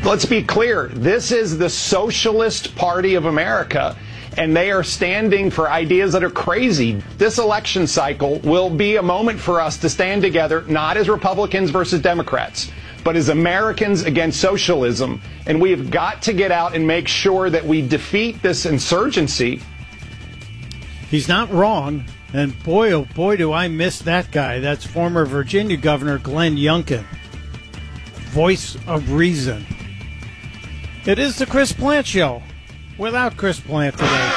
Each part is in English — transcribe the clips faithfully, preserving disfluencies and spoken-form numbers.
let's be clear. This is the Socialist Party of America, and they are standing for ideas that are crazy. This election cycle will be a moment for us to stand together, not as Republicans versus Democrats, but as Americans against socialism. And we have got to get out and make sure that we defeat this insurgency. He's not wrong. And boy, oh boy, do I miss that guy. That's former Virginia Governor Glenn Youngkin. Voice of reason. It is the Chris Plante Show. Without Chris Plante today.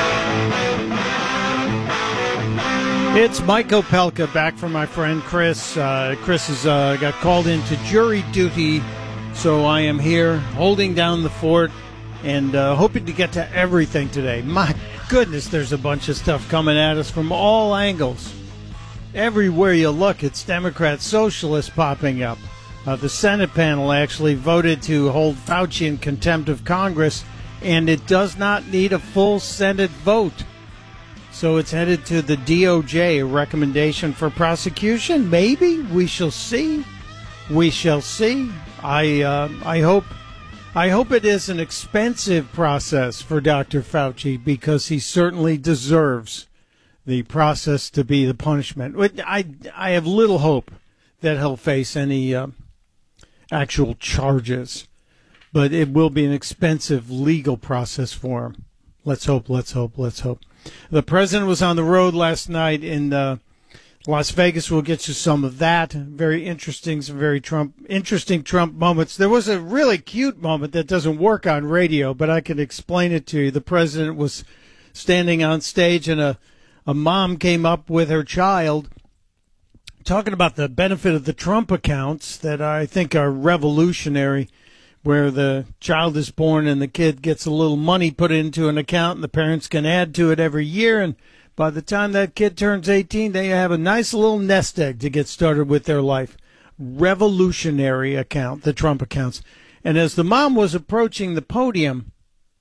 It's Mike Opelka back from my friend Chris. Uh, Chris has uh, got called into jury duty, so I am here holding down the fort and uh, hoping to get to everything today. My goodness, there's a bunch of stuff coming at us from all angles. Everywhere you look, it's Democrats, socialists popping up. Uh, the Senate panel actually voted to hold Fauci in contempt of Congress, and it does not need a full Senate vote. So it's headed to the D O J, a recommendation for prosecution. Maybe. We shall see. We shall see. I uh, I hope I hope it is an expensive process for Doctor Fauci, because he certainly deserves the process to be the punishment. I, I have little hope that he'll face any uh, actual charges. But it will be an expensive legal process for him. Let's hope, let's hope, let's hope. The president was on the road last night in uh, Las Vegas. We'll get you some of that. Very interesting, some very Trump, interesting Trump moments. There was a really cute moment that doesn't work on radio, but I can explain it to you. The president was standing on stage, and a, a mom came up with her child talking about the benefit of the Trump accounts that I think are revolutionary, where the child is born and the kid gets a little money put into an account and the parents can add to it every year. And by the time that kid turns eighteen, they have a nice little nest egg to get started with their life. Revolutionary account, the Trump accounts. And as the mom was approaching the podium,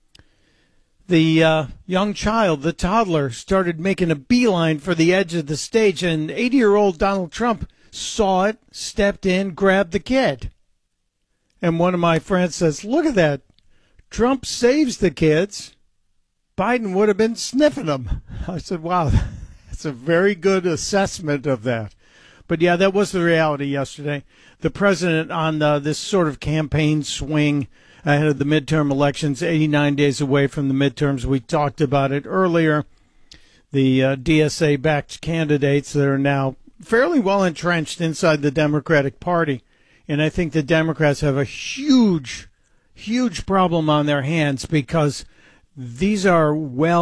the uh, young child, the toddler, started making a beeline for the edge of the stage. And eighty-year-old Donald Trump saw it, stepped in, grabbed the kid. And one of my friends says, look at that. Trump saves the kids. Biden would have been sniffing them. I said, wow, that's a very good assessment of that. But, yeah, that was the reality yesterday. The president on uh, this sort of campaign swing ahead of the midterm elections, eighty-nine days away from the midterms. We talked about it earlier. The uh, D S A-backed candidates that are now fairly well entrenched inside the Democratic Party. And I think the Democrats have a huge, huge problem on their hands, because these are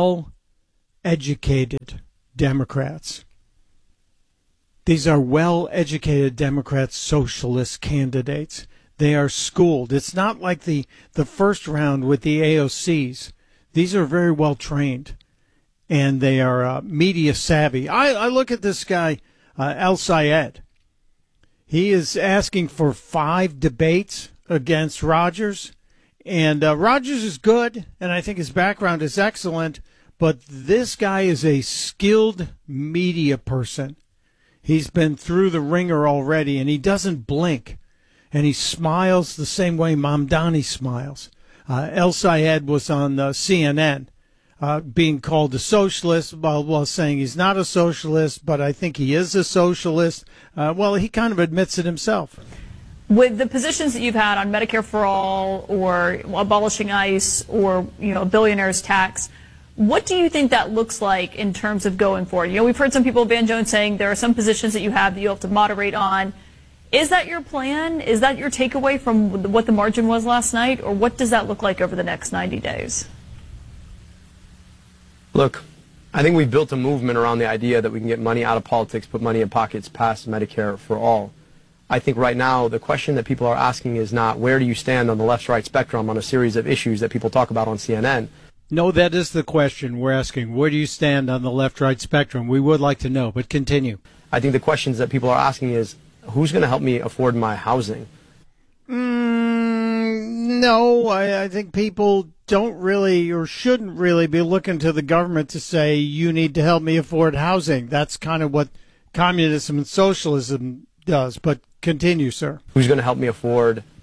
well-educated Democrats. These are well-educated Democrats, socialist candidates. They are schooled. It's not like the, the first round with the A O Cs. These are very well-trained, and they are uh, media savvy. I, I look at this guy, uh, El-Sayed. He is asking for five debates against Rogers, and uh, Rogers is good, and I think his background is excellent, but this guy is a skilled media person. He's been through the ringer already, and he doesn't blink, and he smiles the same way Mamdani smiles. Uh, El-Sayed was on uh, C N N. Uh, being called a socialist while, while saying he's not a socialist, but I think he is a socialist. Uh, well, he kind of admits it himself. With the positions that you've had on Medicare for All, or abolishing ICE, or, you know, a billionaire's tax, what do you think that looks like in terms of going forward? You know, we've heard some people, Van Jones, saying there are some positions that you have that you have to moderate on. Is that your plan? Is that your takeaway from what the margin was last night? Or what does that look like over the next ninety days? Look, I think we've built a movement around the idea that we can get money out of politics, put money in pockets past Medicare for All. I think right now the question that people are asking is not where do you stand on the left-right spectrum on a series of issues that people talk about on C N N. No, that is the question we're asking. Where do you stand on the left-right spectrum? We would like to know, but continue. I think the questions that people are asking is, who's going to help me afford my housing? Mm, no, I, I think people don't really or shouldn't really be looking to the government to say, you need to help me afford housing. That's kind of what communism and socialism does. But continue, sir. Who's going to help me afford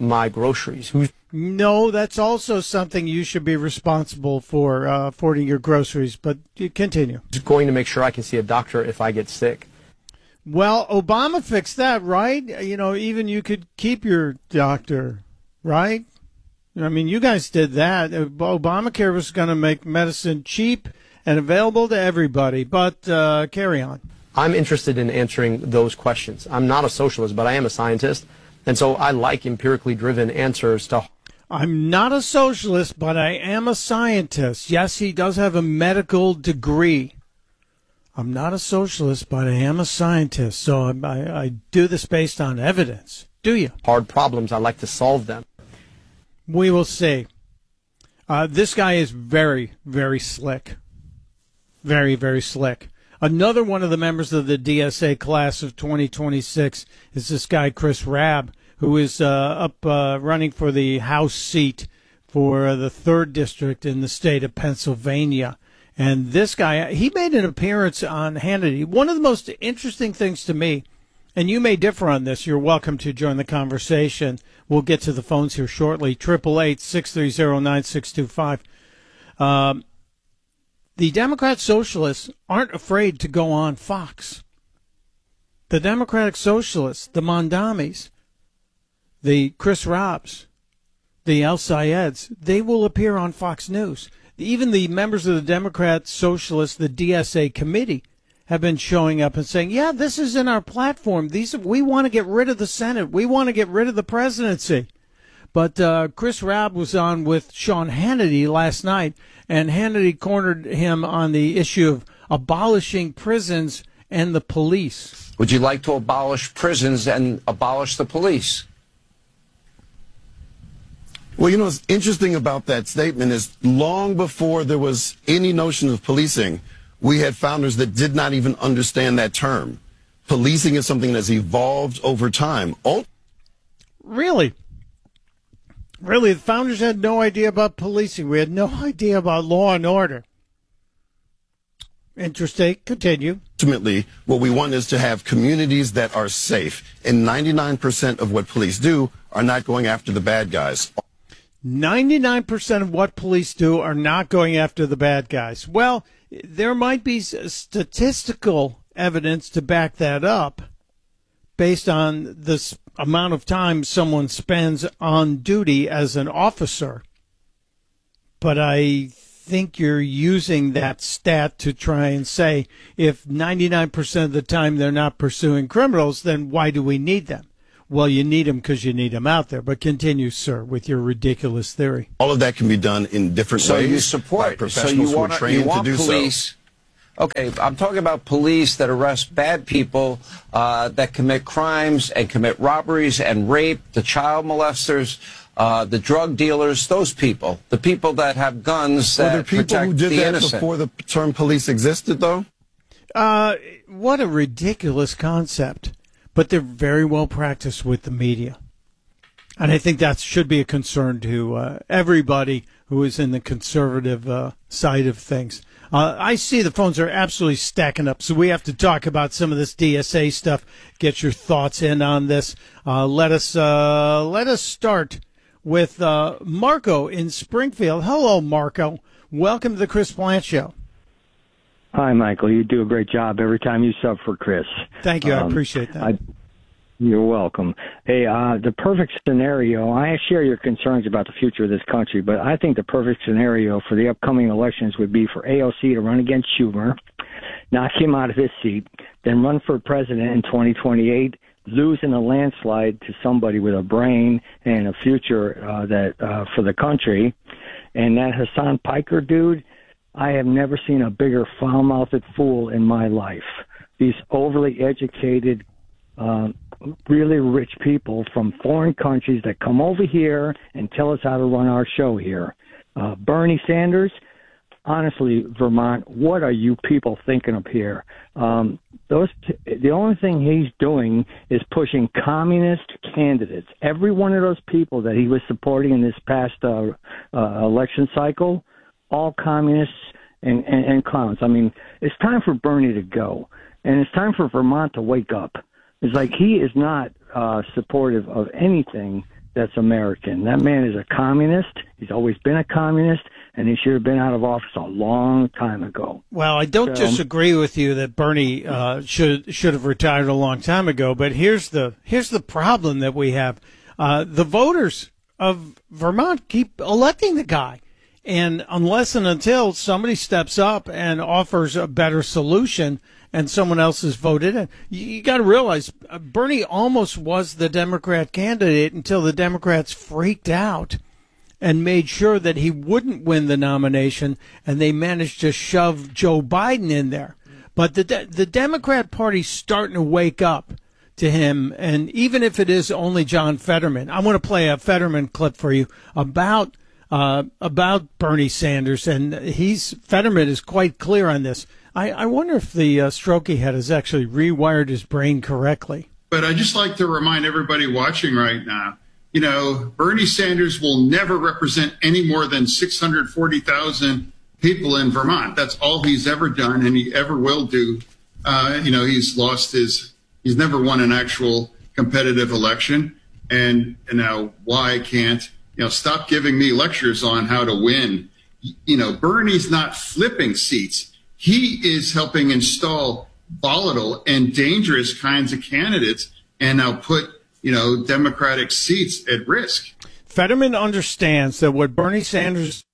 my groceries? Who's No, that's also something you should be responsible for, uh, forwarding your groceries. But you continue. going to make sure I can see a doctor if I get sick? Well, Obama fixed that, right? You know, even you could keep your doctor, right? I mean, you guys did that. Obamacare was going to make medicine cheap and available to everybody. But uh, carry on. I'm interested in answering those questions. I'm not a socialist, but I am a scientist. And so I like empirically driven answers to. I'm not a socialist, but I am a scientist. Yes, he does have a medical degree. I'm not a socialist, but I am a scientist. So I, I, I do this based on evidence. Do you? Hard problems. I like to solve them. We will see. Uh, this guy is very, very slick. Very, very slick. Another one of the members of the D S A class of twenty twenty-six is this guy, Chris Rabb, who is uh, up uh, running for the House seat for uh, the third district in the state of Pennsylvania. And this guy, he made an appearance on Hannity. One of the most interesting things to me, and you may differ on this, you're welcome to join the conversation. We'll get to the phones here shortly. eight eight eight, six three zero, nine six two five. Um, the Democrat Socialists aren't afraid to go on Fox. The Democratic Socialists, the Mondamis, the Chris Rabbs, the El Sayeds, they will appear on Fox News. Even the members of the Democrat Socialists, the D S A committee, have been showing up and saying, yeah, this is in our platform. These we want to get rid of the Senate. We want to get rid of the presidency. But uh, Chris Rabb was on with Sean Hannity last night, and Hannity cornered him on the issue of abolishing prisons and the police. Would you like to abolish prisons and abolish the police? Well, you know, what's interesting about that statement is long before there was any notion of policing, we had founders that did not even understand that term. Policing is something that's evolved over time. Oh, really? Really, the founders had no idea about policing. We had no idea about law and order. Interesting. Continue. Ultimately, what we want is to have communities that are safe. And ninety-nine percent of what police do are not going after the bad guys. ninety-nine percent of what police do are not going after the bad guys. Well, there might be statistical evidence to back that up based on the amount of time someone spends on duty as an officer. But I think you're using that stat to try and say if ninety-nine percent of the time they're not pursuing criminals, then why do we need them? Well, you need them because you need them out there. But continue, sir, with your ridiculous theory. All of that can be done in different so ways. You support, by professionals so you wanna, who are trained you want to do police, so. Okay, I'm talking about police that arrest bad people, uh, that commit crimes and commit robberies and rape, the child molesters, uh, the drug dealers, those people, the people that have guns that Were there people protect who did the that innocent. before the term police existed, though? Uh, what a ridiculous concept. But they're very well practiced with the media. And I think that should be a concern to uh, everybody who is in the conservative uh, side of things. Uh, I see the phones are absolutely stacking up, so we have to talk about some of this D S A stuff. Get your thoughts in on this. Uh, let us uh, let us start with uh, Marco in Springfield. Hello, Marco. Welcome to the Chris Plante Show. Hi, Michael. You do a great job every time you sub for Chris. Thank you. I Um, appreciate that. I, you're welcome. Hey, uh, the perfect scenario, I share your concerns about the future of this country, but I think the perfect scenario for the upcoming elections would be for A O C to run against Schumer, knock him out of his seat, then run for president in twenty twenty-eight, lose in a landslide to somebody with a brain and a future uh, that uh, for the country. And that Hassan Piker dude, I have never seen a bigger foul-mouthed fool in my life. These overly educated, uh, really rich people from foreign countries that come over here and tell us how to run our show here. Uh, Bernie Sanders, honestly, Vermont, what are you people thinking up here? Um, those, the only thing he's doing is pushing communist candidates. Every one of those people that he was supporting in this past uh, uh, election cycle, all communists and, and, and clowns. I mean, it's time for Bernie to go, and it's time for Vermont to wake up. It's like he is not uh, supportive of anything that's American. That man is a communist. He's always been a communist, and he should have been out of office a long time ago. Well, I don't So- disagree with you that Bernie uh, should should have retired a long time ago. But here's the here's the problem that we have: uh, the voters of Vermont keep electing the guy, and unless and until somebody steps up and offers a better solution, and someone else has voted in, you, you got to realize uh, Bernie almost was the Democrat candidate until the Democrats freaked out and made sure that he wouldn't win the nomination, and they managed to shove Joe Biden in there. But the de- the Democrat Party's starting to wake up to him, and even if it is only John Fetterman, I want to play a Fetterman clip for you about uh, about Bernie Sanders, and he's Fetterman is quite clear on this. I, I wonder if the uh, stroke he had has actually rewired his brain correctly. But I'd just like to remind everybody watching right now, you know, Bernie Sanders will never represent any more than six hundred forty thousand people in Vermont. That's all he's ever done, and he ever will do. Uh, you know, he's lost his, he's never won an actual competitive election. And, and now why can't, you know, stop giving me lectures on how to win. You know, Bernie's not flipping seats. He is helping install volatile and dangerous kinds of candidates and now put, you know, Democratic seats at risk. Fetterman understands that what Bernie Sanders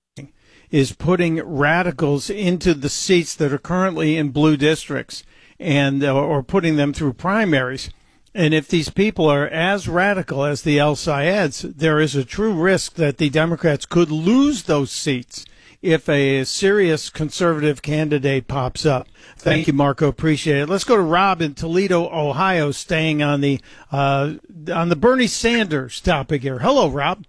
is putting radicals into the seats that are currently in blue districts and uh, or putting them through primaries. And if these people are as radical as the El Sayeds, there is a true risk that the Democrats could lose those seats if a serious conservative candidate pops up. Thank you, Marco. Appreciate it. Let's go to Rob in Toledo, Ohio, staying on the uh, on the Bernie Sanders topic here. Hello, Rob.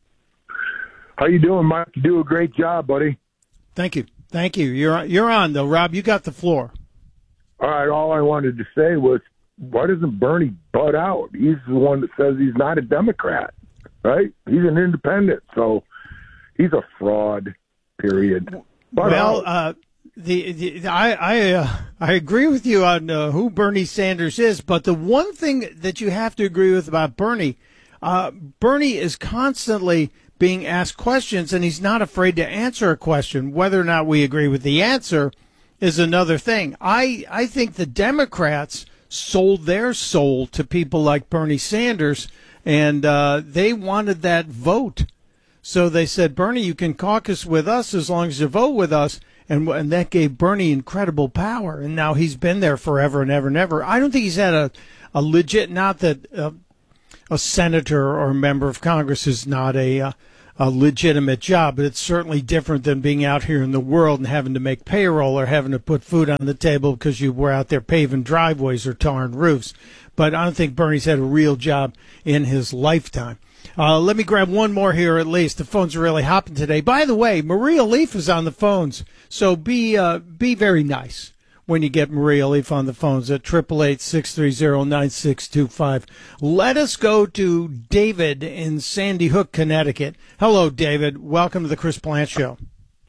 How you doing, Mike? You do a great job, buddy. Thank you. Thank you. You're you're on, though, Rob. You got the floor. All right, all I wanted to say was, why doesn't Bernie butt out? He's the one that says he's not a Democrat, right? He's an independent, so he's a fraud. Period. But well, uh, the, the I I uh, I agree with you on uh, who Bernie Sanders is, but the one thing that you have to agree with about Bernie, uh, Bernie is constantly being asked questions, and he's not afraid to answer a question. Whether or not we agree with the answer is another thing. I I think the Democrats sold their soul to people like Bernie Sanders, and uh, they wanted that vote. So they said, Bernie, you can caucus with us as long as you vote with us. And, and that gave Bernie incredible power. And now he's been there forever and ever and ever. I don't think he's had a, a legit, not that uh, a senator or a member of Congress is not a, uh, a legitimate job, but it's certainly different than being out here in the world and having to make payroll or having to put food on the table because you were out there paving driveways or tarring roofs. But I don't think Bernie's had a real job in his lifetime. Uh, let me grab one more here at least. The phones are really hopping today. By the way, Maria Leaf is on the phones, so be uh, be very nice when you get Maria Leaf on the phones at eight eight eight, six three zero, nine six two five. Let us go to David in Sandy Hook, Connecticut. Hello, David. Welcome to the Chris Plante Show.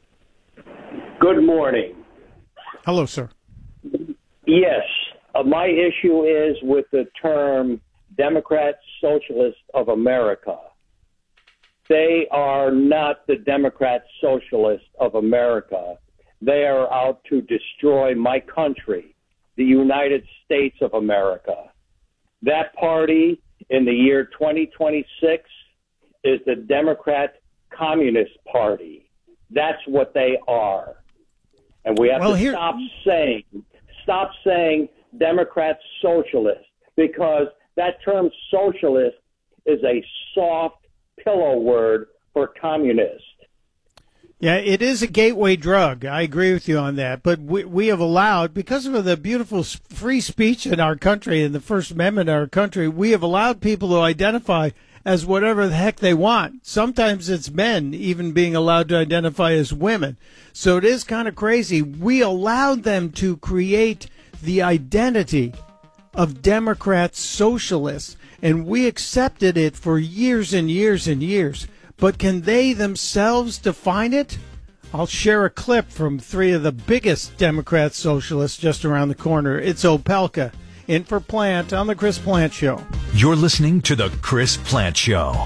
Good morning. Hello, sir. Yes, uh, my issue is with the term Democrat Socialists of America. They are not the Democrat Socialists of America. They are out to destroy my country, the United States of America. That party in the year twenty twenty-six is the Democrat Communist Party. That's what they are. And we have well, to here... stop saying, stop saying Democrat Socialist, because that term socialist is a soft pillow word for communist. Yeah, it is a gateway drug. I agree with you on that. But we, we have allowed, because of the beautiful free speech in our country and the First Amendment in our country, we have allowed people to identify as whatever the heck they want. Sometimes it's men even being allowed to identify as women. So it is kind of crazy. We allowed them to create the identity of Democrat socialists, and we accepted it for years and years and years. But can they themselves define it? I'll share a clip from three of the biggest Democrat socialists just around the corner. It's Opelka in for Plant on the Chris Plant Show. You're listening to the Chris Plant Show.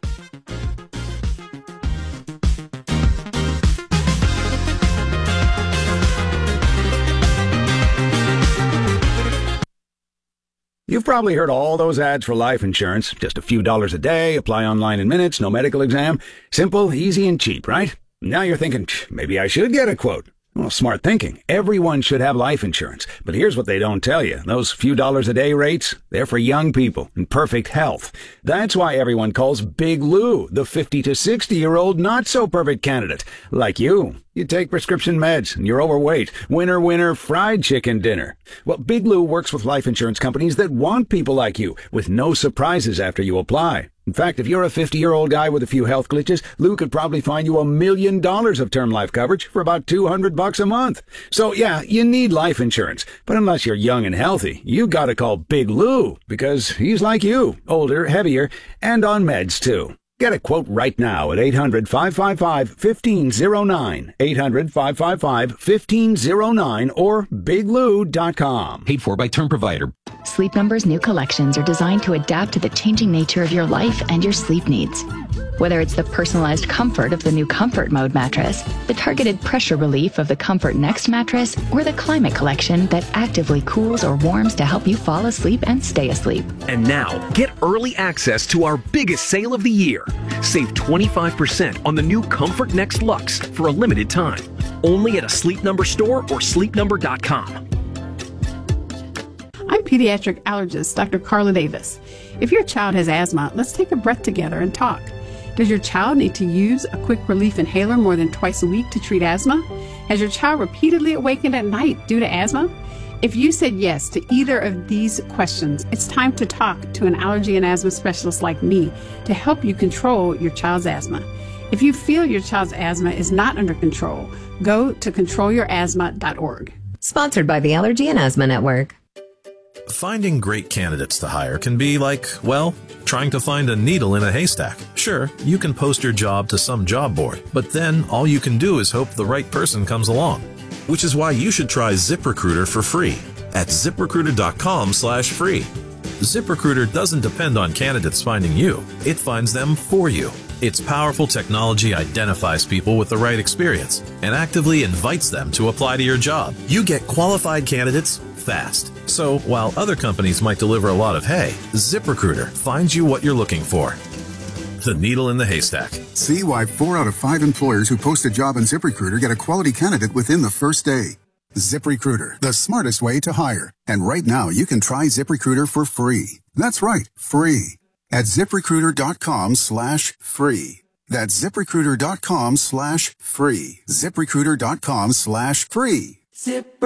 You've probably heard all those ads for life insurance. Just a few dollars a day, apply online in minutes, no medical exam. Simple, easy, and cheap, right? Now you're thinking, maybe I should get a quote. Well, smart thinking. Everyone should have life insurance. But here's what they don't tell you. Those few dollars a day rates, they're for young people in perfect health. That's why everyone calls Big Lou the fifty to sixty-year-old not-so-perfect candidate. Like you. You take prescription meds and you're overweight. Winner, winner, fried chicken dinner. Well, Big Lou works with life insurance companies that want people like you, with no surprises after you apply. In fact, if you're a fifty-year-old guy with a few health glitches, Lou could probably find you a million dollars of term life coverage for about two hundred bucks a month. So yeah, you need life insurance. But unless you're young and healthy, you gotta call Big Lou, because he's like you, older, heavier, and on meds too. Get a quote right now at eight hundred, five five five, one five zero nine, eight hundred, five five five, one five zero nine, or big lou dot com. Paid for by Term Provider. Sleep Number's new collections are designed to adapt to the changing nature of your life and your sleep needs. Whether it's the personalized comfort of the new Comfort Mode mattress, the targeted pressure relief of the Comfort Next mattress, or the Climate Collection that actively cools or warms to help you fall asleep and stay asleep. And now, get early access to our biggest sale of the year. Save twenty-five percent on the new Comfort Next Luxe for a limited time. Only at a Sleep Number store or sleep number dot com. I'm pediatric allergist Doctor Carla Davis. If your child has asthma, let's take a breath together and talk. Does your child need to use a quick relief inhaler more than twice a week to treat asthma? Has your child repeatedly awakened at night due to asthma? If you said yes to either of these questions, it's time to talk to an allergy and asthma specialist like me to help you control your child's asthma. If you feel your child's asthma is not under control, go to control your asthma dot org. Sponsored by the Allergy and Asthma Network. Finding great candidates to hire can be like, well, trying to find a needle in a haystack. Sure, you can post your job to some job board, but then all you can do is hope the right person comes along. Which is why you should try ZipRecruiter for free at zip recruiter dot com slash free. ZipRecruiter doesn't depend on candidates finding you. It finds them for you. Its powerful technology identifies people with the right experience and actively invites them to apply to your job. You get qualified candidates fast. So while other companies might deliver a lot of hay, ZipRecruiter finds you what you're looking for. The needle in the haystack. See why four out of five employers who post a job on ZipRecruiter get a quality candidate within the first day. ZipRecruiter, the smartest way to hire. And right now, you can try ZipRecruiter for free. That's right, free. At zip recruiter dot com slash free. That's zip recruiter dot com slash free. zip recruiter dot com slash free. Zip